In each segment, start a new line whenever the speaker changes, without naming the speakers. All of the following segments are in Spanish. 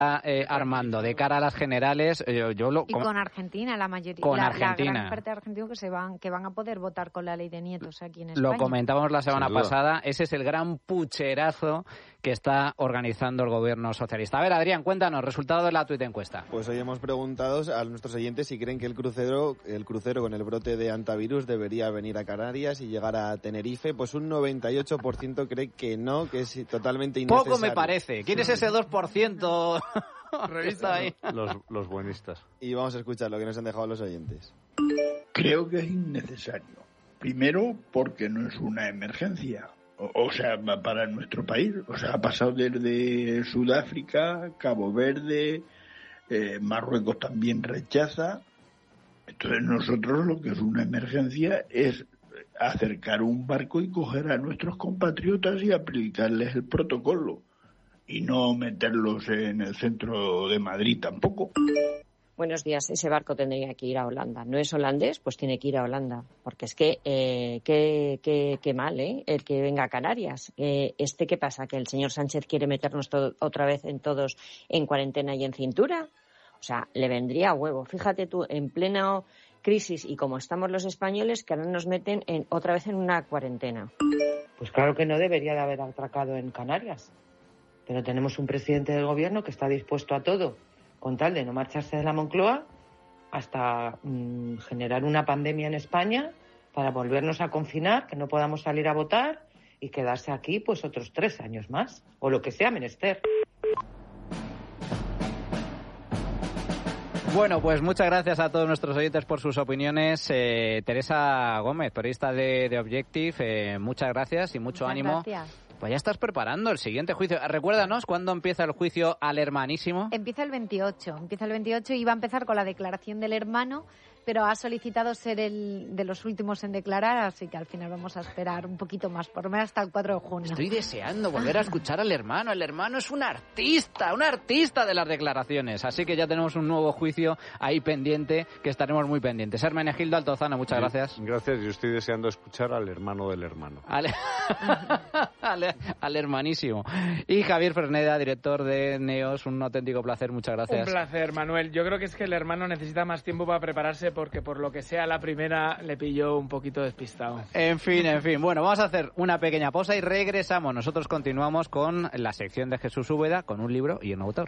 armando de cara a las generales,
y con Argentina, la mayoría,
con
la
Argentina.
gran parte de argentinos que van a poder votar con la ley de nietos aquí en España.
Lo comentábamos la semana pasada, ese es el gran pucherazo que está organizando el gobierno socialista. A ver, Adrián, cuéntanos, resultado de la tuitencuesta.
Pues hoy hemos preguntado a nuestros oyentes si creen que el crucero con el brote de hantavirus debería venir a Canarias y llegar a Tenerife. Pues un 98% cree que no, que es totalmente innecesario.
Poco me parece. ¿Quién es ese 2%? Está ahí.
Los buenistas.
Y vamos a escuchar lo que nos han dejado los oyentes.
Creo que es innecesario. Primero, porque no es una emergencia. O sea, para nuestro país. O sea, ha pasado desde Sudáfrica, Cabo Verde, Marruecos también rechaza. Entonces nosotros lo que es una emergencia es acercar un barco y coger a nuestros compatriotas y aplicarles el protocolo. Y no meterlos en el centro de Madrid tampoco.
Buenos días, ese barco tendría que ir a Holanda. ¿No es holandés? Pues tiene que ir a Holanda. Porque es que, qué mal, el que venga a Canarias. ¿Qué pasa? ¿Que el señor Sánchez quiere meternos otra vez todos en cuarentena y en cintura? O sea, le vendría a huevo. Fíjate tú, en plena crisis y como estamos los españoles, que ahora nos meten otra vez en una cuarentena.
Pues claro que no debería de haber atracado en Canarias. Pero tenemos un presidente del gobierno que está dispuesto a todo, con tal de no marcharse de la Moncloa, hasta generar una pandemia en España para volvernos a confinar, que no podamos salir a votar y quedarse aquí pues otros 3 años más, o lo que sea menester.
Bueno, pues muchas gracias a todos nuestros oyentes por sus opiniones. Teresa Gómez, periodista de Objective, muchas gracias y mucho ánimo.
Gracias.
Pues ya estás preparando el siguiente juicio. Recuérdanos cuándo empieza el juicio al hermanísimo.
Empieza el 28 y va a empezar con la declaración del hermano, pero ha solicitado ser el de los últimos en declarar, así que al final vamos a esperar un poquito más, por lo menos hasta el 4 de junio.
Estoy deseando volver a escuchar al hermano. El hermano es un artista de las declaraciones, así que ya tenemos un nuevo juicio ahí pendiente, que estaremos muy pendientes. Hermenegildo Altozano, muchas gracias.
Gracias, yo estoy deseando escuchar al hermano del hermano.
Al hermanísimo. Y Javier Fresneda, director de NEOS, un auténtico placer, muchas gracias.
Un placer, Manuel. Yo creo que es que el hermano necesita más tiempo para prepararse porque por lo que sea la primera le pilló un poquito despistado.
En fin. Bueno, vamos a hacer una pequeña pausa y regresamos. Nosotros continuamos con la sección de Jesús Úbeda con un libro y un autor.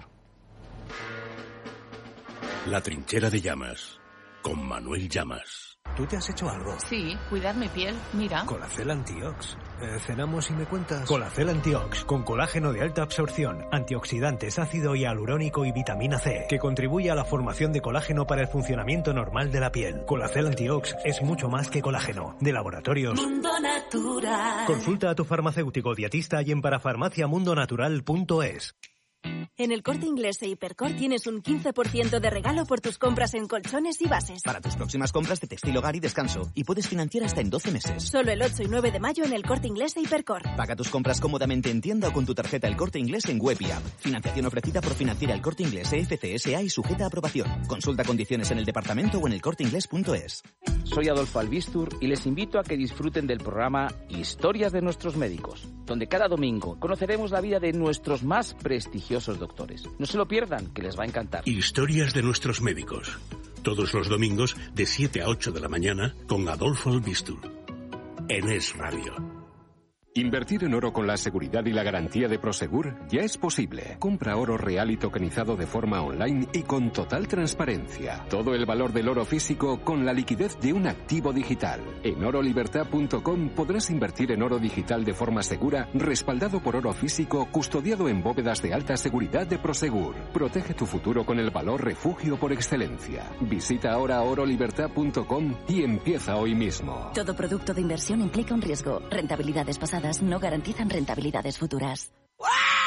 La trinchera de Llamas, con Manuel Llamas.
¿Tú te has hecho algo?
Sí, cuidar mi piel, mira.
Colacel Antiox. Cenamos y me cuentas. Colacel Antiox, con colágeno de alta absorción, antioxidantes, ácido hialurónico y vitamina C, que contribuye a la formación de colágeno para el funcionamiento normal de la piel. Colacel Antiox es mucho más que colágeno. De Laboratorios
Mundo Natural.
Consulta a tu farmacéutico dietista y en parafarmaciamundonatural.es.
En El Corte Inglés e Hipercor tienes un 15% de regalo por tus compras en colchones y bases.
Para tus próximas compras de textil, hogar y descanso. Y puedes financiar hasta en 12 meses.
Solo el 8 y 9 de mayo en El Corte Inglés e Hipercor.
Paga tus compras cómodamente en tienda o con tu tarjeta El Corte Inglés en web y app. Financiación ofrecida por Financiera El Corte Inglés EFCSA y sujeta a aprobación. Consulta condiciones en el departamento o en elcorteinglés.es.
Soy Adolfo Albistur y les invito a que disfruten del programa Historias de nuestros médicos, donde cada domingo conoceremos la vida de nuestros más prestigiosos doctores. No se lo pierdan, que les va a encantar.
Historias de nuestros médicos. Todos los domingos de 7 a 8 de la mañana con Adolfo Albistur. En Es Radio.
Invertir en oro con la seguridad y la garantía de Prosegur ya es posible. Compra oro real y tokenizado de forma online y con total transparencia. Todo el valor del oro físico con la liquidez de un activo digital. En orolibertad.com podrás invertir en oro digital de forma segura, respaldado por oro físico, custodiado en bóvedas de alta seguridad de Prosegur. Protege tu futuro con el valor refugio por excelencia. Visita ahora orolibertad.com y empieza hoy mismo.
Todo producto de inversión implica un riesgo. Rentabilidades pasadas no garantizan rentabilidades futuras.